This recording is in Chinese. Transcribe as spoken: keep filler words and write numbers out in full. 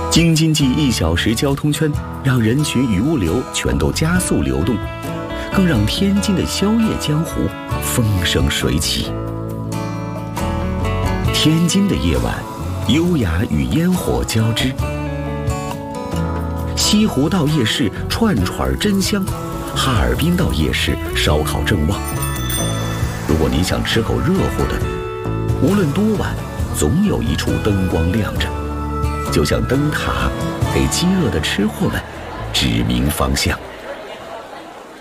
京津冀一小时交通圈让人群与物流全都加速流动，更让天津的宵夜江湖风生水起。天津的夜晚，优雅与烟火交织。西湖道夜市串串真香，哈尔滨道夜市烧烤正旺。如果你想吃口热乎的，无论多晚，总有一处灯光亮着，就像灯塔给饥饿的吃货们指明方向。